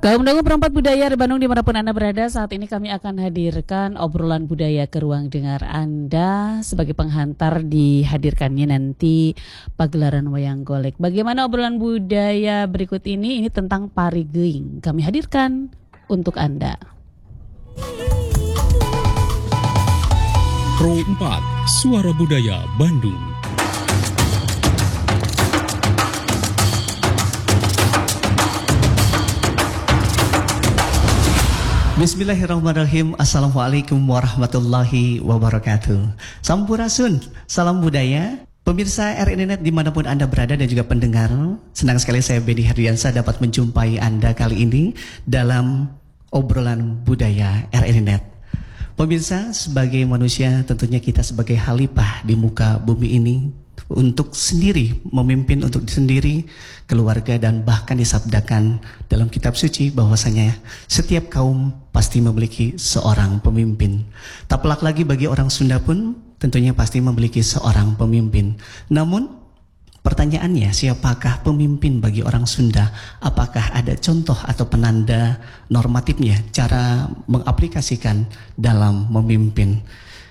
Kaum Dangu Perempat Budaya di Bandung dimanapun Anda berada, saat ini kami akan hadirkan obrolan budaya ke ruang dengar Anda. Sebagai penghantar dihadirkannya nanti pagelaran wayang golek. Bagaimana obrolan budaya berikut ini? Ini tentang Parigeuing. Kami hadirkan untuk Anda. Pro 4, Suara Budaya Bandung. Bismillahirrahmanirrahim. Assalamualaikum warahmatullahi wabarakatuh. Sampurasun, salam budaya. Pemirsa RNNet dimanapun Anda berada dan juga pendengar, senang sekali saya Benny Herdiansyah dapat menjumpai Anda kali ini dalam obrolan budaya RNNet. Pemirsa, sebagai manusia tentunya kita sebagai khalifah di muka bumi ini untuk sendiri, memimpin untuk sendiri, keluarga, dan bahkan disabdakan dalam kitab suci bahwasanya setiap kaum pasti memiliki seorang pemimpin. Tak pelak lagi bagi orang Sunda pun tentunya pasti memiliki seorang pemimpin. Namun pertanyaannya, siapakah pemimpin bagi orang Sunda? Apakah ada contoh atau penanda normatifnya cara mengaplikasikan dalam memimpin?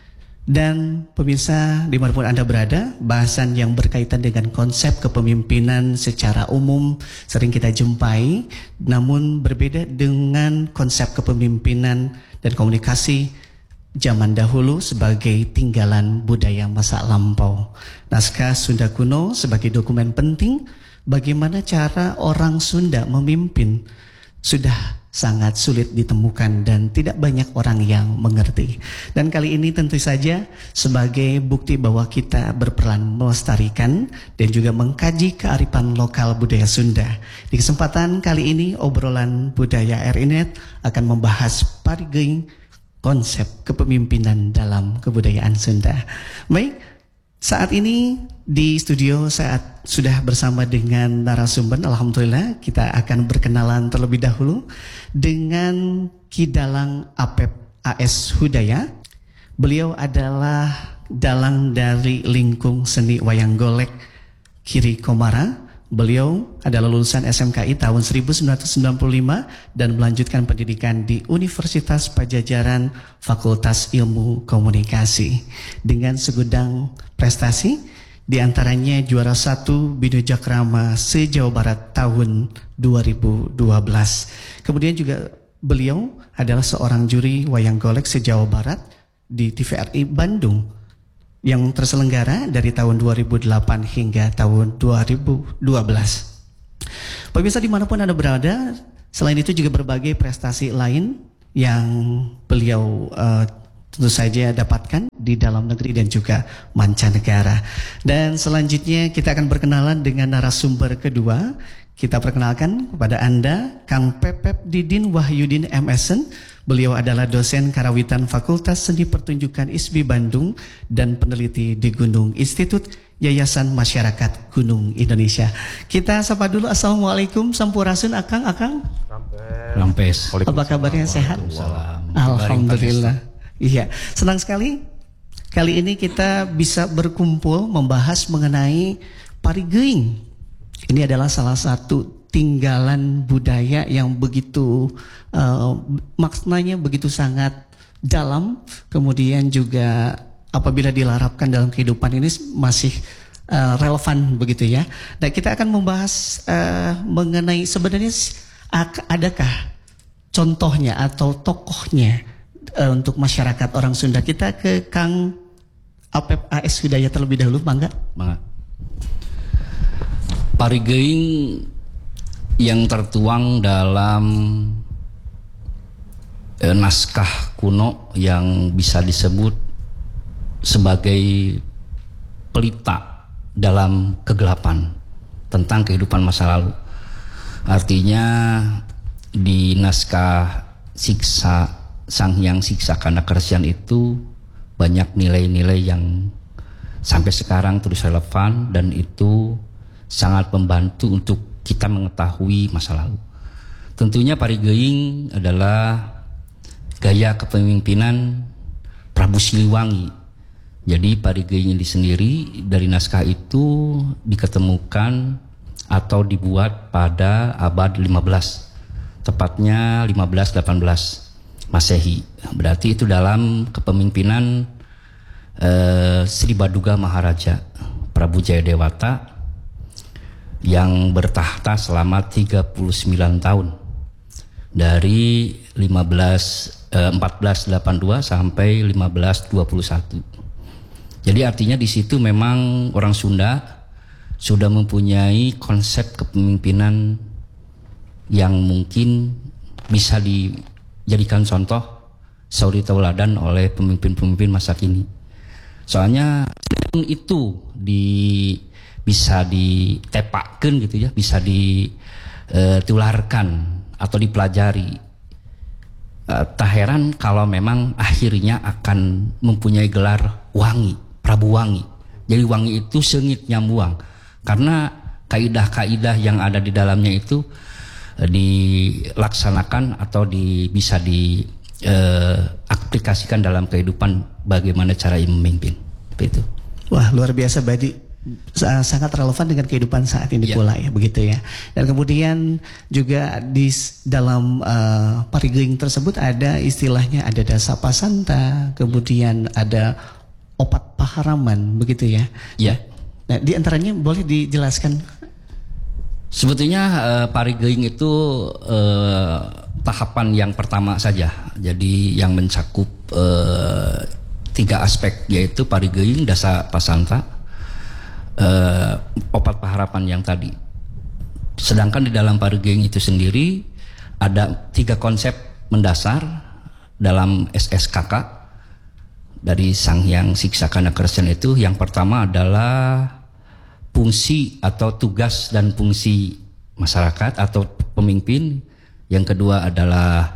Dan pemirsa dimanapun Anda berada, bahasan yang berkaitan dengan konsep kepemimpinan secara umum sering kita jumpai, namun berbeda dengan konsep kepemimpinan dan komunikasi zaman dahulu sebagai tinggalan budaya masa lampau. Naskah Sunda kuno sebagai dokumen penting bagaimana cara orang Sunda memimpin sudah sangat sulit ditemukan dan tidak banyak orang yang mengerti. Dan kali ini tentu saja sebagai bukti bahwa kita berperan melestarikan dan juga mengkaji kearifan lokal budaya Sunda. Di kesempatan kali ini obrolan budaya RNNet akan membahas Parigeuing, konsep kepemimpinan dalam kebudayaan Sunda. Baik, saat ini di studio saya sudah bersama dengan narasumber. Alhamdulillah kita akan berkenalan terlebih dahulu dengan Ki Dalang Apep AS Hudaya. Beliau adalah dalang dari Lingkung Seni Wayang Golek Kiri Komara. Beliau adalah lulusan SMKI tahun 1995 dan melanjutkan pendidikan di Universitas Pajajaran Fakultas Ilmu Komunikasi dengan segudang prestasi, di antaranya juara 1 Bino Jakrama se-Jawa Barat tahun 2012. Kemudian juga beliau adalah seorang juri wayang golek se-Jawa Barat di TVRI Bandung yang terselenggara dari tahun 2008 hingga tahun 2012. Pemirsa dimanapun Anda berada, selain itu juga berbagai prestasi lain yang beliau tentu saja dapatkan di dalam negeri dan juga mancanegara. Dan selanjutnya kita akan berkenalan dengan narasumber kedua. Kita perkenalkan kepada Anda Kang Pepep Didin Wahyudin MSN. Beliau adalah dosen karawitan Fakultas Seni Pertunjukan ISBI Bandung dan peneliti di Gunung Institut Yayasan Masyarakat Gunung Indonesia. Kita sapa dulu. Assalamualaikum, sampurasun Akang. Rampes. Apa kabarnya, sehat? Alhamdulillah. Iya, senang sekali. Kali ini kita bisa berkumpul membahas mengenai Parigeuing. Ini adalah salah satu tinggalan budaya yang begitu maknanya begitu sangat dalam, kemudian juga apabila dilarapkan dalam kehidupan ini masih relevan begitu ya. Dan kita akan membahas mengenai sebenarnya adakah contohnya atau tokohnya untuk masyarakat orang Sunda. Kita ke Kang Apep AS Hudaya terlebih dahulu, mangga. Parigeuing yang tertuang dalam naskah kuno yang bisa disebut sebagai pelita dalam kegelapan tentang kehidupan masa lalu. Artinya di naskah siksa Sang Hyang Siksa Kanakersian itu banyak nilai-nilai yang sampai sekarang terus relevan dan itu sangat membantu untuk kita mengetahui masa lalu. Tentunya Parigeuing adalah gaya kepemimpinan Prabu Siliwangi. Jadi Parigeuing ini sendiri dari naskah itu diketemukan atau dibuat pada abad 15. tepatnya 1518 Masehi. Berarti itu dalam kepemimpinan Sri Baduga Maharaja Prabu Jayadewata yang bertahta selama 39 tahun dari 1482 sampai 1521. Jadi artinya di situ memang orang Sunda sudah mempunyai konsep kepemimpinan yang mungkin bisa dijadikan contoh suri tauladan oleh pemimpin-pemimpin masa kini. Soalnya itu bisa ditepakkan gitu ya, bisa ditularkan atau dipelajari. Tak heran kalau memang akhirnya akan mempunyai gelar wangi, Prabu Wangi. Jadi wangi itu sengit nyambuang, karena kaidah-kaidah yang ada di dalamnya itu dilaksanakan atau bisa diaplikasikan dalam kehidupan bagaimana cara memimpin. Begitu. Wah, luar biasa Badi. Sangat relevan dengan kehidupan saat ini pula ya, begitu ya. Dan kemudian juga di dalam parigeuing tersebut ada istilahnya, ada dasa pasanta, kemudian ada opat paharaman, begitu ya. Ya. Nah, di antaranya boleh dijelaskan? Sebetulnya parigeuing itu tahapan yang pertama saja. Jadi yang mencakup 3 aspek, yaitu parigeuing, dasa pasanta, opat paharapan yang tadi. Sedangkan di dalam parigeuing itu sendiri ada 3 konsep mendasar dalam SSKK dari Sang Hyang Siksakana Kersian itu. Yang pertama adalah fungsi atau tugas dan fungsi masyarakat atau pemimpin. Yang kedua adalah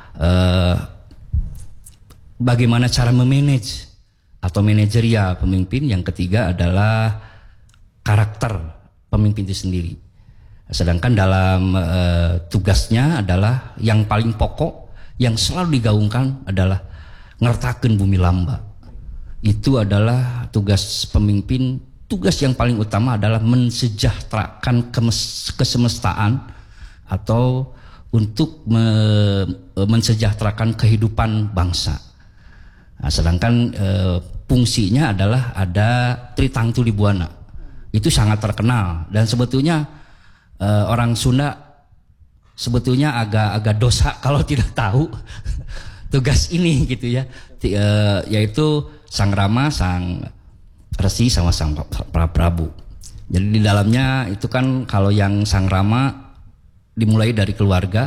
bagaimana cara memanage atau manajerial pemimpin. Yang ketiga adalah karakter pemimpin itu sendiri. Sedangkan dalam tugasnya adalah yang paling pokok yang selalu digaungkan adalah ngertakeun bumi lamba. Itu adalah tugas pemimpin. Tugas yang paling utama adalah mensejahterakan kesemestaan atau untuk mensejahterakan kehidupan bangsa. Nah, sedangkan fungsinya adalah ada Tritangtu Libuana. Itu sangat terkenal, dan sebetulnya orang Sunda sebetulnya agak dosa kalau tidak tahu tugas ini gitu ya, yaitu Sang Rama, Sang Resi sama Sang Prabu. Jadi di dalamnya itu kan kalau yang Sang Rama dimulai dari keluarga,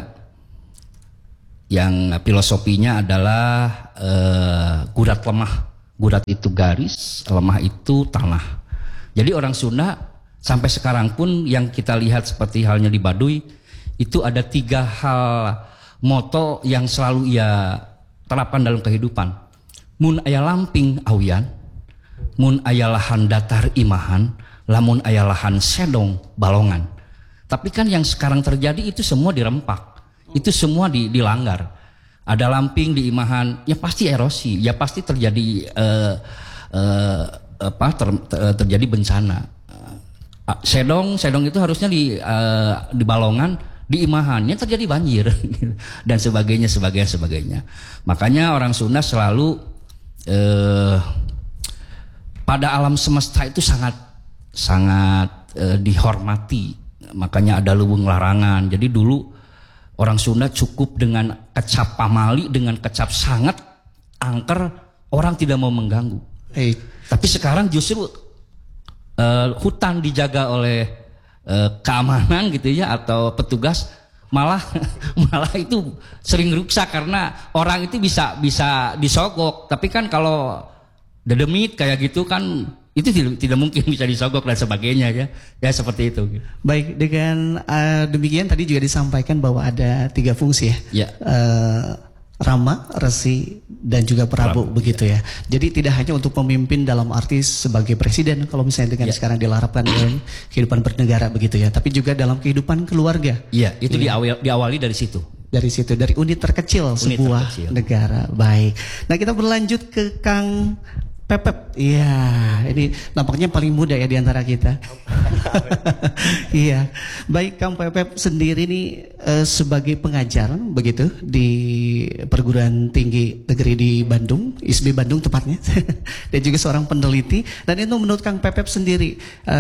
yang filosofinya adalah gurat lemah. Gurat itu garis, lemah itu tanah. Jadi orang Sunda sampai sekarang pun yang kita lihat seperti halnya di Baduy, itu ada 3 hal moto yang selalu ia terapkan dalam kehidupan. Mun aya lamping awian, mun aya lahan datar imahan, lamun aya lahan sedong balongan. Tapi kan yang sekarang terjadi itu semua dirempak, itu semua dilanggar. Ada lamping di imahan, ya pasti erosi, ya pasti terjadi terjadi bencana. Sedong itu harusnya di balongan, di imahannya terjadi banjir dan sebagainya. Makanya orang Sunda selalu pada alam semesta itu sangat dihormati. Makanya ada leuweung larangan. Jadi dulu orang Sunda cukup dengan kecap pamali, dengan kecap sangat angker, orang tidak mau mengganggu. Tapi sekarang justru hutan dijaga oleh keamanan gitu ya, atau petugas, malah itu sering rusak karena orang itu bisa disogok. Tapi kan kalau dedemit kayak gitu kan itu tidak mungkin bisa disogok dan sebagainya ya seperti itu. Baik, dengan demikian tadi juga disampaikan bahwa ada 3 fungsi ya. Rama, Resi, dan juga Prabu, begitu ya. Jadi tidak hanya untuk pemimpin dalam arti sebagai presiden, kalau misalnya dengan sekarang dilarapkan dalam kehidupan bernegara begitu ya, tapi juga dalam kehidupan keluarga. Iya, itu diawali dari situ. Dari unit terkecil sebuah negara. Baik. Nah, kita berlanjut ke Kang Pepep. Iya, ini nampaknya paling muda ya di antara kita. Iya, baik Kang Pepep sendiri nih sebagai pengajar begitu di perguruan tinggi negeri di Bandung, ISB Bandung tepatnya, dan juga seorang peneliti. Dan itu menurut Kang Pepep sendiri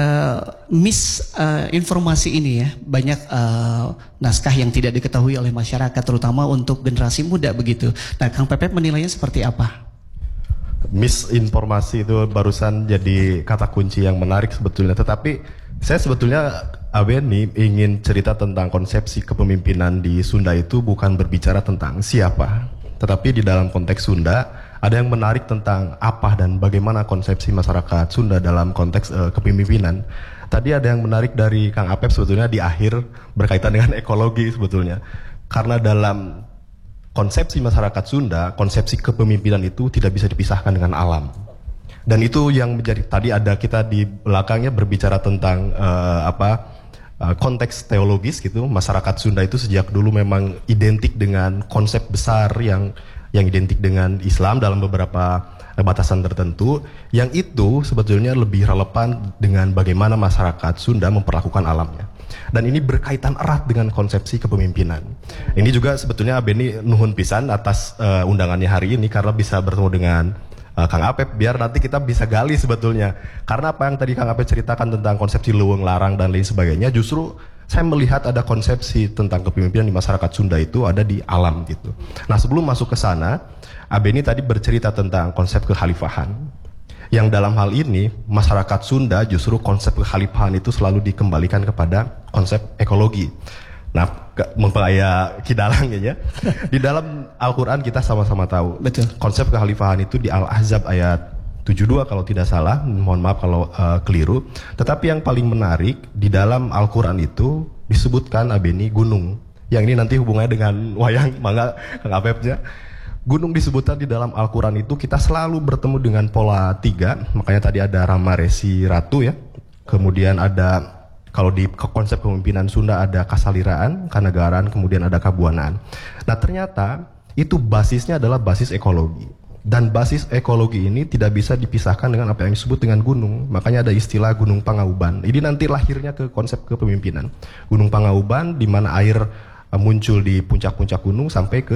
informasi ini ya, banyak naskah yang tidak diketahui oleh masyarakat, terutama untuk generasi muda begitu. Nah, Kang Pepep menilainya seperti apa? Misinformasi itu barusan jadi kata kunci yang menarik sebetulnya. Tetapi saya sebetulnya Abeni ingin cerita tentang konsepsi kepemimpinan di Sunda itu bukan berbicara tentang siapa, tetapi di dalam konteks Sunda ada yang menarik tentang apa dan bagaimana konsepsi masyarakat Sunda dalam konteks kepemimpinan. Tadi ada yang menarik dari Kang Apep sebetulnya di akhir berkaitan dengan ekologi sebetulnya. Karena dalam konsepsi masyarakat Sunda, konsepsi kepemimpinan itu tidak bisa dipisahkan dengan alam. Dan itu yang menjadi, tadi ada kita di belakangnya berbicara tentang konteks teologis gitu. Masyarakat Sunda itu sejak dulu memang identik dengan konsep besar yang identik dengan Islam dalam beberapa batasan tertentu, yang itu sebetulnya lebih relevan dengan bagaimana masyarakat Sunda memperlakukan alamnya. Dan ini berkaitan erat dengan konsepsi kepemimpinan. Ini juga sebetulnya Abeni nuhun pisan atas undangannya hari ini karena bisa bertemu dengan Kang Apep, biar nanti kita bisa gali sebetulnya. Karena apa yang tadi Kang Apep ceritakan tentang konsepsi leuweung larang dan lain sebagainya, justru saya melihat ada konsepsi tentang kepemimpinan di masyarakat Sunda itu ada di alam gitu. Nah, sebelum masuk ke sana, Abeni tadi bercerita tentang konsep kekhalifahan. Yang dalam hal ini, masyarakat Sunda justru konsep kekhalifahan itu selalu dikembalikan kepada konsep ekologi. Nah, mempelaya kidalang ya. Di dalam Al-Quran kita sama-sama tahu. Betul. Konsep kekhalifahan itu di Al-Ahzab ayat 72 kalau tidak salah, mohon maaf kalau keliru. Tetapi yang paling menarik, di dalam Al-Quran itu disebutkan Abeni gunung. Yang ini nanti hubungannya dengan wayang mangga Kang Apepnya. Gunung disebutkan di dalam Al-Quran itu kita selalu bertemu dengan pola 3. Makanya tadi ada Rama, Resi, Ratu ya. Kemudian ada, kalau di konsep kepemimpinan Sunda ada kasaliraan, kanegaraan, kemudian ada kabuanaan. Nah, ternyata itu basisnya adalah basis ekologi. Dan basis ekologi ini tidak bisa dipisahkan dengan apa yang disebut dengan gunung. Makanya ada istilah Gunung Pangauban. Ini nanti lahirnya ke konsep kepemimpinan. Gunung Pangauban di mana air muncul di puncak-puncak gunung sampai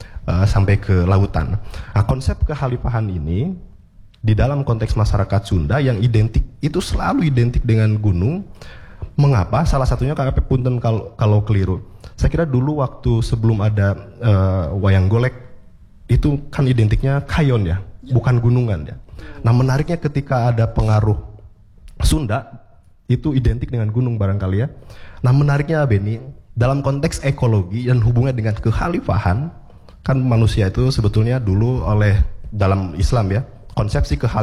ke lautan. Nah, konsep kekhalifahan ini di dalam konteks masyarakat Sunda yang identik itu selalu identik dengan gunung. Mengapa? Salah satunya Kang Apep punten kalau keliru. Saya kira dulu waktu sebelum ada wayang golek itu kan identiknya kayon ya, bukan gunungan ya. Nah, menariknya ketika ada pengaruh Sunda itu identik dengan gunung barangkali ya. Nah, menariknya Beni dalam konteks ekologi dan hubungannya dengan kekhalifahan, kan manusia itu sebetulnya dulu oleh dalam Islam ya, konsepsi kekhalifahan